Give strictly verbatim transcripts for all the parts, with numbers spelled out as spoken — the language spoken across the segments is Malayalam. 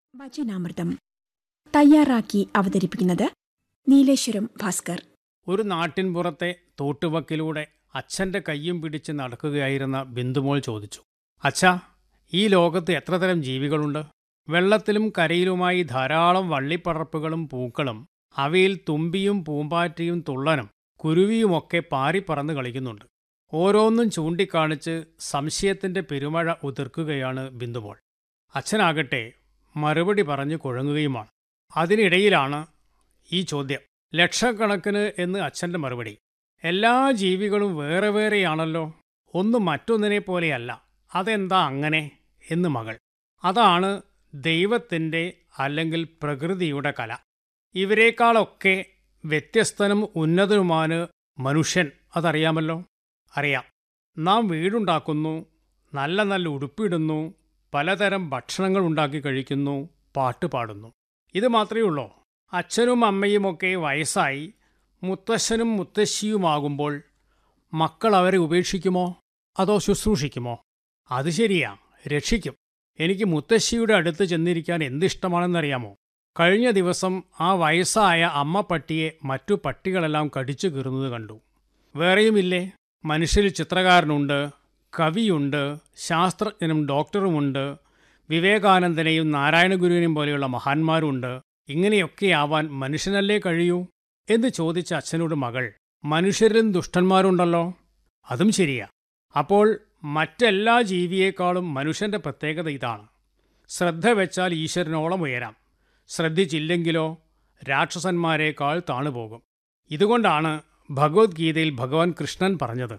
വചനാമൃതം തയ്യാറാക്കി അവതരിപ്പിക്കുന്നത് നീലേശ്വരം ഭാസ്കർ. ഒരു നാട്ടിൻപുറത്തെ തോട്ടുവക്കിലൂടെ അച്ഛൻ്റെ കയ്യും പിടിച്ച് നടക്കുകയായിരുന്ന ബിന്ദുമോൾ ചോദിച്ചു, അച്ഛാ, ഈ ലോകത്ത് എത്ര തരം ജീവികളുണ്ട്? വെള്ളത്തിലും കരയിലുമായി ധാരാളം വള്ളിപ്പടർപ്പുകളും പൂക്കളും അവയിൽ തുമ്പിയും പൂമ്പാറ്റയും തുള്ളനും കുരുവിയുമൊക്കെ പാറിപ്പറന്ന് കളിക്കുന്നുണ്ട്. ഓരോന്നും ചൂണ്ടിക്കാണിച്ച് സംശയത്തിൻ്റെ പെരുമഴ ഉതിർക്കുകയാണ് ബിന്ദുമോൾ. അച്ഛനാകട്ടെ മറുപടി പറഞ്ഞു കുഴങ്ങുകയുമാണ്. അതിനിടയിലാണ് ഈ ചോദ്യം. ലക്ഷക്കണക്കിന് എന്ന് അച്ഛൻ്റെ മറുപടി. എല്ലാ ജീവികളും വേറെ വേറെയാണല്ലോ, ഒന്നും മറ്റൊന്നിനെ പോലെയല്ല, അതെന്താ അങ്ങനെ എന്ന് മകൾ. അതാണ് ദൈവത്തിൻ്റെ അല്ലെങ്കിൽ പ്രകൃതിയുടെ കല. ഇവരെക്കാളൊക്കെ വ്യത്യസ്തനും ഉന്നതനുമാണ് മനുഷ്യൻ. അതറിയാമല്ലോ. അറിയാം. നാം വീടുണ്ടാക്കുന്നു, നല്ല നല്ല ഉടുപ്പിടുന്നു, പലതരം ഭക്ഷണങ്ങൾ ഉണ്ടാക്കി കഴിക്കുന്നു, പാട്ട് പാടുന്നു. ഇത് മാത്രമേ ഉള്ളൂ. അച്ഛനും അമ്മയുമൊക്കെ വയസ്സായി മുത്തശ്ശനും മുത്തശ്ശിയുമാകുമ്പോൾ മക്കൾ അവരെ ഉപേക്ഷിക്കുമോ അതോ ശുശ്രൂഷിക്കുമോ? അത് ശരിയാ, രക്ഷിക്കും. എനിക്ക് മുത്തശ്ശിയുടെ അടുത്ത് ചെന്നിരിക്കാൻ എന്തിഷ്ടമാണെന്നറിയാമോ? കഴിഞ്ഞ ദിവസം ആ വയസ്സായ അമ്മ പട്ടിയെ മറ്റു പട്ടികളെല്ലാം കടിച്ചു കീറുന്നത് കണ്ടു. വേറെയുമില്ലേ? മനുഷ്യരിൽ ചിത്രകാരനുണ്ട്, കവിയുണ്ട്, ശാസ്ത്രജ്ഞനും ഡോക്ടറുമുണ്ട്, വിവേകാനന്ദനെയും നാരായണഗുരുവിനെയും പോലെയുള്ള മഹാന്മാരുണ്ട്. ഇങ്ങനെയൊക്കെയാവാൻ മനുഷ്യനല്ലേ കഴിയൂ എന്ന് ചോദിച്ച അച്ഛനോട് മകൾ, മനുഷ്യരിലും ദുഷ്ടന്മാരുണ്ടല്ലോ. അതും ശരിയാ. അപ്പോൾ മറ്റെല്ലാ ജീവിയേക്കാളും മനുഷ്യൻ്റെ പ്രത്യേകത ഇതാണ്: ശ്രദ്ധ വെച്ചാൽ ഈശ്വരനോളം ഉയരാം, ശ്രദ്ധിച്ചില്ലെങ്കിലോ രാക്ഷസന്മാരെക്കാൾ താണുപോകും. ഇതുകൊണ്ടാണ് ഭഗവത്ഗീതയിൽ ഭഗവാൻ കൃഷ്ണൻ പറഞ്ഞത്,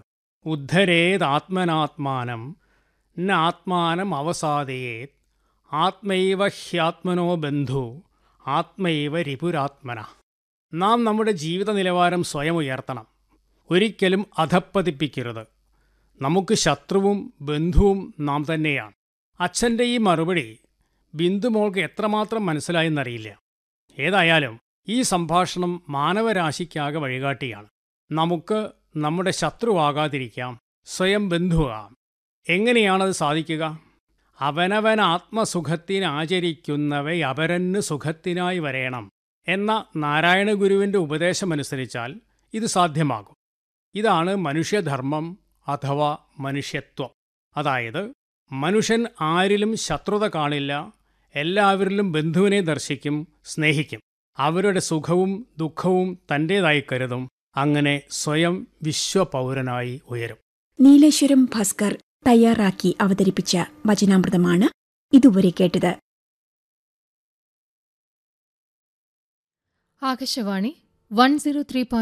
ഉദ്ധരേതാത്മനാത്മാനം ന ആത്മാനം അവസാദയേത് ആത്മൈവ ഹ്യാത്മനോ ബന്ധു ആത്മൈവ രിപുരാത്മന. നാം നമ്മുടെ ജീവിത നിലവാരം സ്വയം ഉയർത്തണം, ഒരിക്കലും അധപ്പതിപ്പിക്കരുത്. നമുക്ക് ശത്രുവും ബന്ധുവും നാം തന്നെയാണ്. അച്ഛൻ്റെ ഈ മറുപടി ബിന്ദുമോൾക്ക് എത്രമാത്രം മനസ്സിലായെന്നറിയില്ല. ഏതായാലും ഈ സംഭാഷണം മാനവരാശിക്കാകെ വഴികാട്ടിയാണ്. നമുക്ക് നമ്മുടെ ശത്രുവാകാതിരിക്കാം, സ്വയം ബന്ധുവാകാം. എങ്ങനെയാണത് സാധിക്കുക? അവനവൻ ആത്മസുഖത്തിനാചരിക്കുന്നവ അപരന് സുഖത്തിനായി വരേണം എന്ന നാരായണഗുരുവിൻ്റെ ഉപദേശമനുസരിച്ചാൽ ഇത് സാധ്യമാകും. ഇതാണ് മനുഷ്യധർമ്മം അഥവാ മനുഷ്യത്വം. അതായത് മനുഷ്യൻ ആരിലും ശത്രുത കാണില്ല, എല്ലാവരിലും ബന്ധുവിനെ ദർശിക്കും, സ്നേഹിക്കും, അവരുടെ സുഖവും ദുഃഖവും തൻ്റേതായി കരുതും. അങ്ങനെ സ്വയം വിശ്വപൗരനായി ഉയരും. നീലേശ്വരം ഭാസ്കർ തയ്യാറാക്കി അവതരിപ്പിച്ച വചനാമൃതമാണ് ഇതുവരെ കേട്ടത്. Akashvani one zero three